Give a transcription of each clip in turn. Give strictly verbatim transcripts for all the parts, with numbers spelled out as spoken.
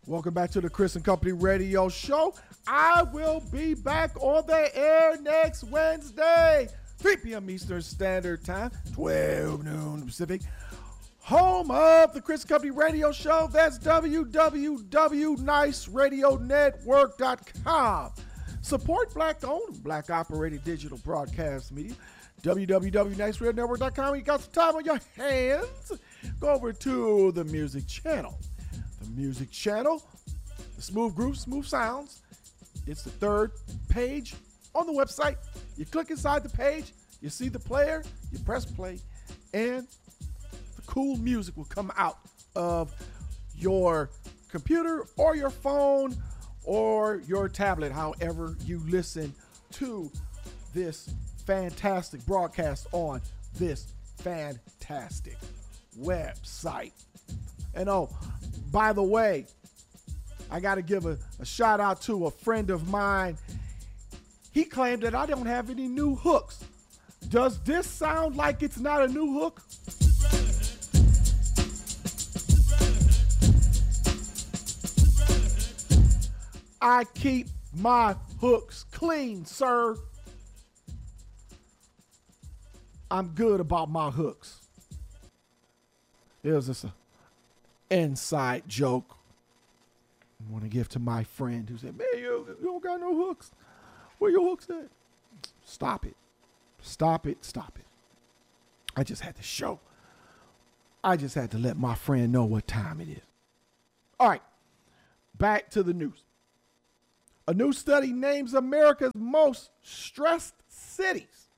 Welcome back to the Chris and Company Radio Show. I will be back on the air next Wednesday, three p.m. Eastern Standard Time, twelve noon Pacific. Home of the Chris and Company Radio Show. That's w w w dot nice radio network dot com. Support black-owned, black-operated digital broadcast media. w w w dot nice radio network dot com. You got some time on your hands? Go over to the music channel. The music channel, the Smooth Grooves, Smooth Sounds. It's the third page on the website. You click inside the page, you see the player, you press play, and the cool music will come out of your computer or your phone or your tablet, however you listen to this fantastic broadcast on this fantastic website. And oh, by the way, I got to give a, a shout out to a friend of mine. He claimed that I don't have any new hooks. Does this sound like it's not a new hook? I keep my hooks clean, sir. I'm good about my hooks. It was just a inside joke I want to give to my friend who said, man, you, you don't got no hooks. Where your hooks at? Stop it. Stop it. Stop it. I just had to show. I just had to let my friend know what time it is. All right. Back to the news. A new study names America's most stressed cities.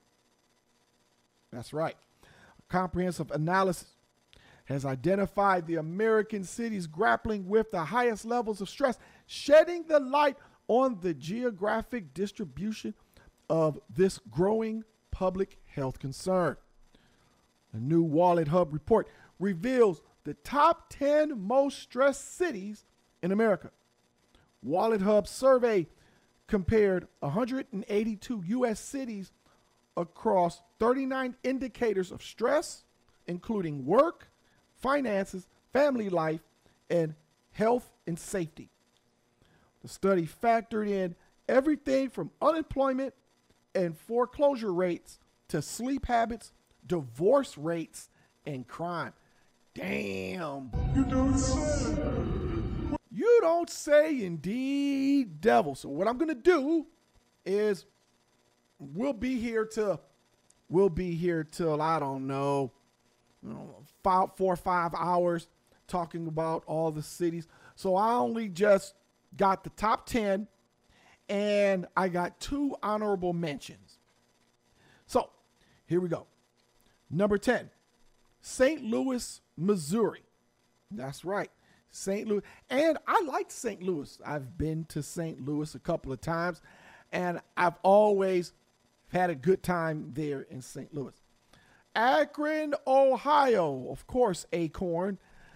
That's right. A comprehensive analysis has identified the American cities grappling with the highest levels of stress, shedding the light on the geographic distribution of this growing public health concern. The new Wallet Hub report reveals the top ten most stressed cities in America. Wallet Hub survey compared one hundred eighty-two U S cities across thirty-nine indicators of stress, including work, finances, family life, and health and safety. The study factored in everything from unemployment and foreclosure rates to sleep habits, divorce rates, and crime. Damn. You don't say. You don't say, indeed, devil. So what I'm going to do is we'll be here till, we'll be here till, I don't know, you know, five, four or five hours talking about all the cities. So I only just got the top ten and I got two honorable mentions. So here we go. Number ten, Saint Louis, Missouri. That's right. Saint Louis. And I like Saint Louis. I've been to Saint Louis a couple of times and I've always had a good time there in Saint Louis. Akron, Ohio, of course, Acorn.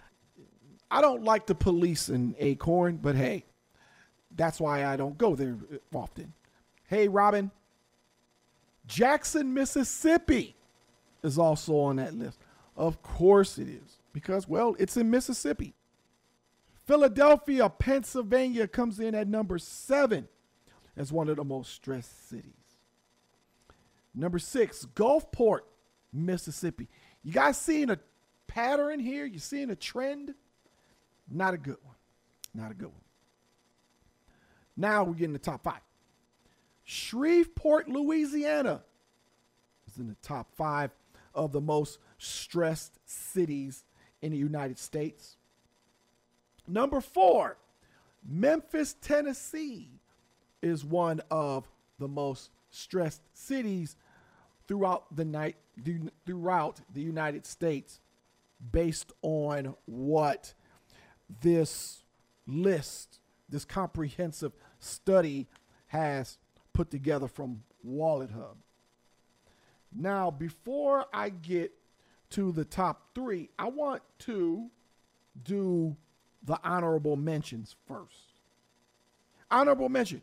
I don't like the police in Acorn, but hey, that's why I don't go there often. Hey, Robin. Jackson, Mississippi is also on that list. Of course it is, because, well, it's in Mississippi. Philadelphia, Pennsylvania comes in at number seven as one of the most stressed cities. Number six, Gulfport, Mississippi. You guys seeing a pattern here? You seeing a trend? Not a good one. Not a good one. Now we get in the top five. Shreveport, Louisiana is in the top five of the most stressed cities in the United States. Number four, Memphis, Tennessee is one of the most stressed cities throughout the night, throughout the United States, based on what this list, this comprehensive study has put together from Wallet Hub. Now, before I get to the top three, I want to do the honorable mentions first. Honorable mention.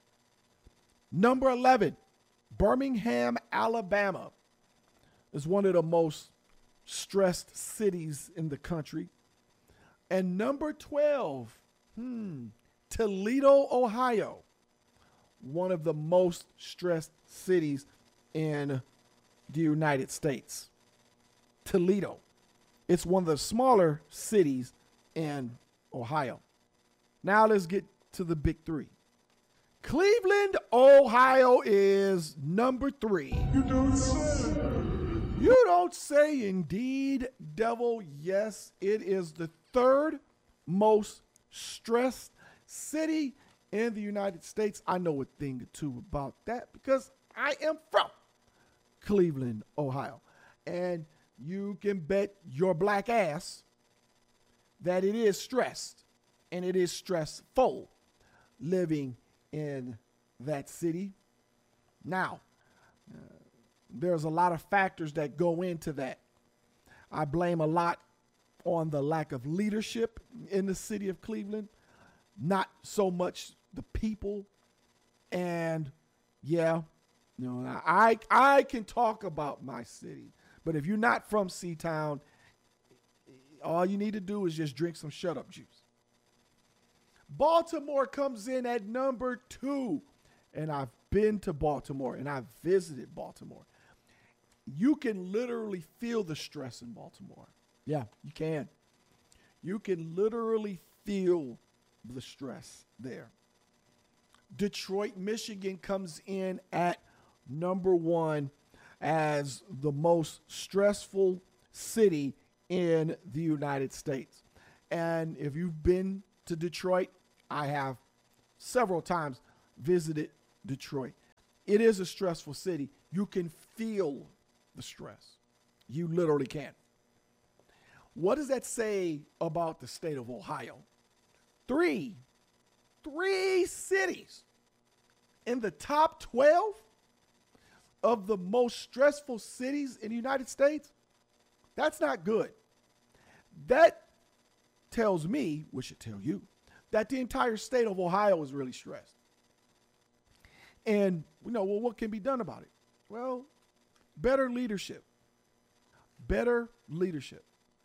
Number eleven, Birmingham, Alabama is one of the most stressed cities in the country. And number twelve, Hmm. Toledo, Ohio. One of the most stressed cities in the United States. Toledo. It's one of the smaller cities in Ohio. Now let's get to the big three. Cleveland, Ohio is number three. You don't say. You don't say, indeed, devil. Yes, it is the third most stressed city in the United States. I know a thing or two about that because I am from Cleveland, Ohio. And you can bet your black ass that it is stressed and it is stressful living in that city. Now, uh, there's a lot of factors that go into that. I blame a lot on the lack of leadership in the city of Cleveland, not so much the people. And yeah, you know, I I can talk about my city, but if you're not from C-Town, all you need to do is just drink some shut up juice. Baltimore comes in at number two. And I've been to Baltimore and I've visited Baltimore. You can literally feel the stress in Baltimore. Yeah, you can. You can literally feel the stress there. Detroit, Michigan comes in at number one as the most stressful city in the United States. And if you've been to Detroit, I have several times visited Detroit. It is a stressful city. You can feel the stress. You literally can. What does that say about the state of Ohio? Three, three cities in the top twelve of the most stressful cities in the United States. That's not good. That tells me, which should tell you, that the entire state of Ohio is really stressed. And, you know, well, what can be done about it? Well, better leadership. Better leadership.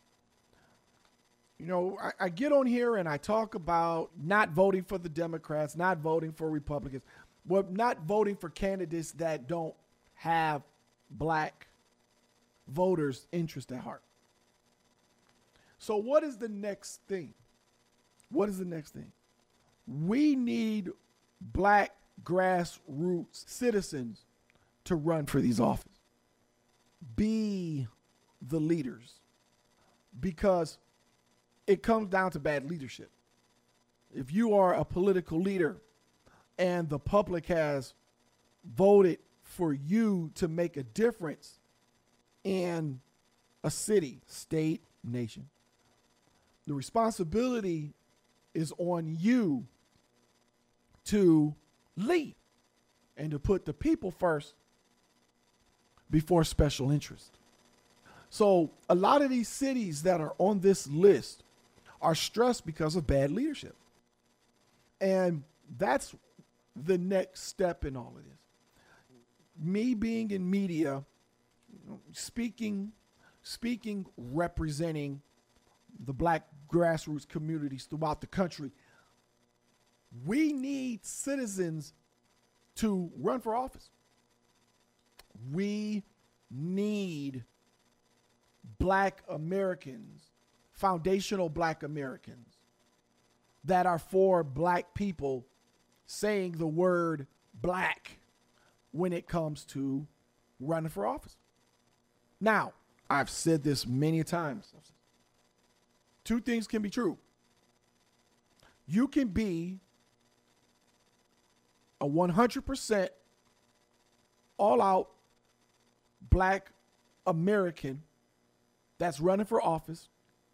You know, I, I get on here and I talk about not voting for the Democrats, not voting for Republicans, well, not voting for candidates that don't have black voters' interest at heart. So what is the next thing? What is the next thing? We need black grassroots citizens to run for these offices. Be the leaders, because it comes down to bad leadership. If you are a political leader and the public has voted for you to make a difference in a city, state, nation, the responsibility is on you to lead and to put the people first before special interest. So a lot of these cities that are on this list are stressed because of bad leadership. And that's the next step in all of this. Me being in media, you know, speaking, speaking, representing the black grassroots communities throughout the country, we need citizens to run for office. We need black Americans, foundational black Americans that are for black people saying the word black when it comes to running for office. Now, I've said this many times. Two things can be true. You can be a one hundred percent all out black American that's running for office,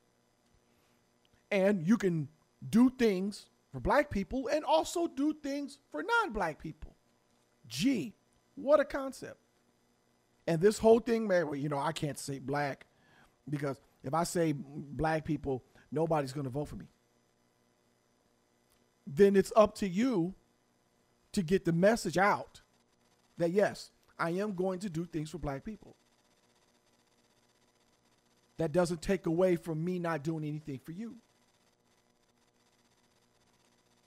and you can do things for black people and also do things for non-black people. Gee, what a concept. And this whole thing, man, well, you know, I can't say black because if I say black people, nobody's going to vote for me. Then it's up to you to get the message out that, yes, I am going to do things for black people. That doesn't take away from me not doing anything for you.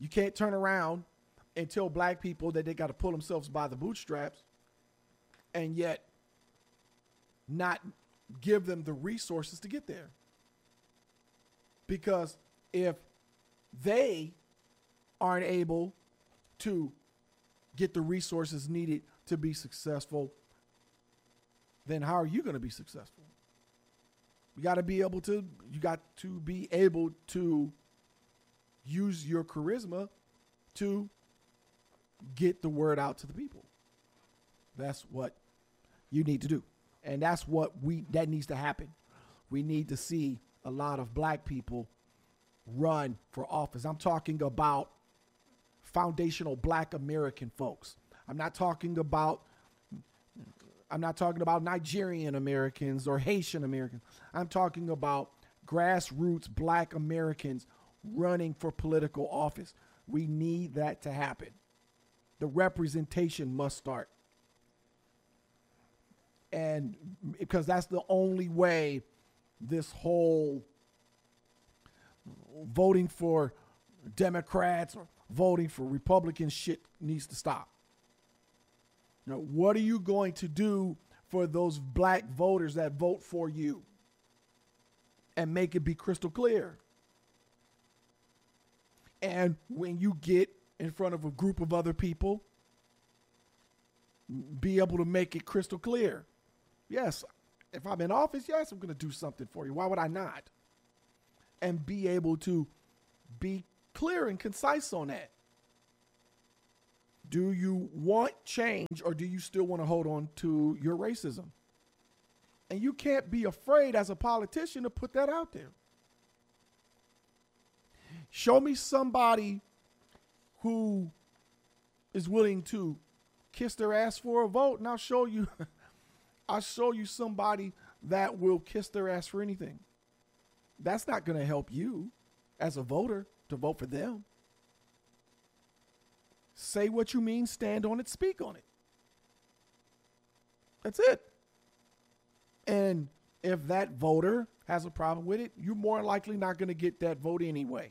You can't turn around and tell black people that they got to pull themselves by the bootstraps and yet not give them the resources to get there. Because if they aren't able to get the resources needed to be successful, then how are you going to be successful? You got to be able to, you got to be able to use your charisma to get the word out to the people. That's what you need to do. And that's what we, that needs to happen. We need to see a lot of black people run for office. I'm talking about foundational black American folks. I'm not talking about I'm not talking about Nigerian Americans or Haitian Americans. I'm talking about grassroots black Americans running for political office. We need that to happen. The representation must start. And because that's the only way this whole voting for Democrats or voting for Republicans shit needs to stop. Now, what are you going to do for those black voters that vote for you? And make it be crystal clear. And when you get in front of a group of other people, be able to make it crystal clear. Yes, if I'm in office, yes, I'm going to do something for you. Why would I not? And be able to be clear and concise on that. Do you want change, or do you still want to hold on to your racism? And you can't be afraid as a politician to put that out there. Show me somebody who is willing to kiss their ass for a vote, and I'll show you I'll show you somebody that will kiss their ass for anything. That's not going to help you as a voter to vote for them. Say what you mean, stand on it, speak on it. That's it. And if that voter has a problem with it, you're more likely not going to get that vote anyway.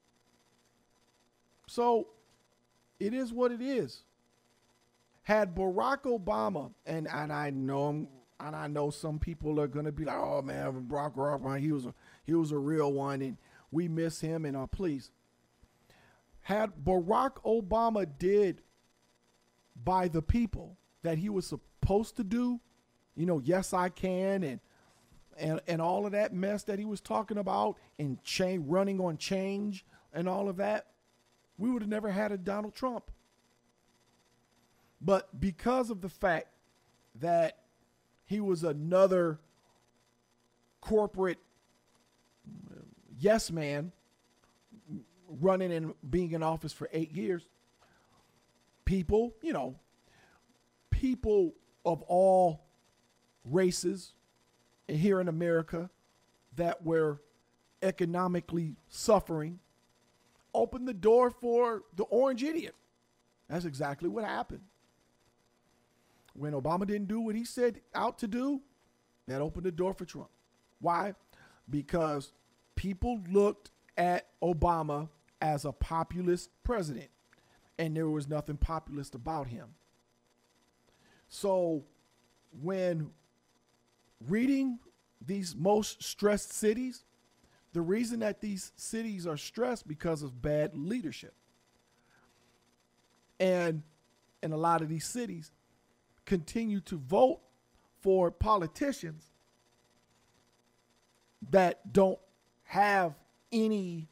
So it is what it is. Had Barack Obama, and, and I know him, and I know some people are going to be like, oh man, Barack Obama, he was a, he was a real one, and we miss him, and uh, please. Had Barack Obama did by the people that he was supposed to do, you know, yes, I can, and and and all of that mess that he was talking about, and chain running on change and all of that, we would have never had a Donald Trump. But because of the fact that he was another corporate yes man running and being in office for eight years, people, you know, people of all races here in America that were economically suffering opened the door for the orange idiot. That's exactly what happened. When Obama didn't do what he said out to do, that opened the door for Trump. Why? Because people looked at Obama as a populist president, and there was nothing populist about him. So when reading these most stressed cities, the reason that these cities are stressed because of bad leadership. And in a lot of these cities, continue to vote for politicians that don't have any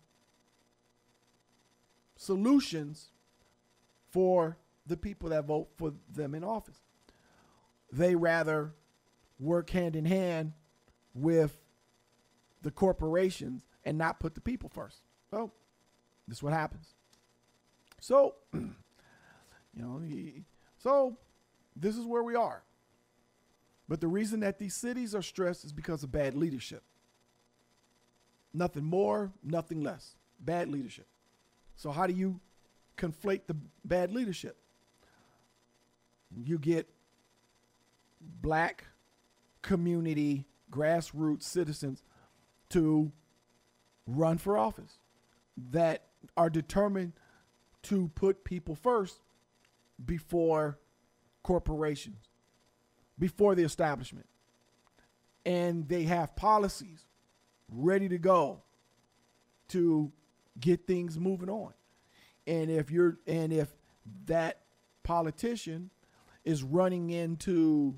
solutions for the people that vote for them in office. They rather work hand in hand with the corporations and not put the people first. Well, this is what happens. So, you know, so this is where we are. But the reason that these cities are stressed is because of bad leadership. Nothing more, nothing less. Bad leadership. So how do you conflate the bad leadership? You get black community, grassroots citizens to run for office that are determined to put people first before corporations, before the establishment. And they have policies ready to go to get things moving on. And if you're and if that politician is running into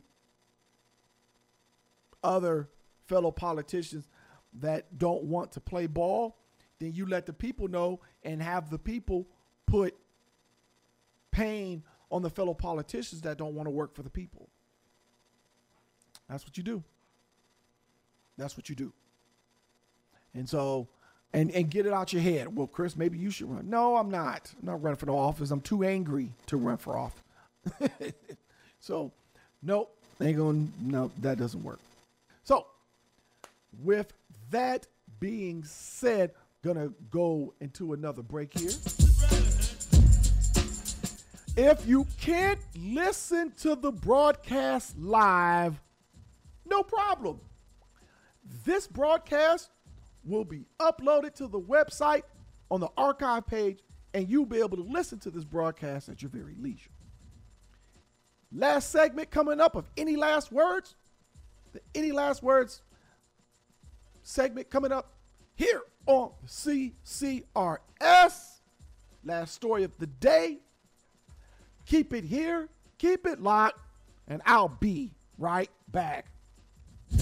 other fellow politicians that don't want to play ball, then you let the people know and have the people put pain on the fellow politicians that don't want to work for the people. That's what you do. That's what you do. And so, and, and get it out your head. Well, Chris, maybe you should run. No, I'm not. I'm not running for the office. I'm too angry to run for office. So, nope, ain't gonna, no, that doesn't work. So, with that being said, gonna go into another break here. If you can't listen to the broadcast live, no problem. This broadcast will be uploaded to the website on the archive page, and you'll be able to listen to this broadcast at your very leisure. Last segment coming up of Any Last Words. The Any Last Words segment coming up here on C C R S. Last story of the day. Keep it here, keep it locked, and I'll be right back.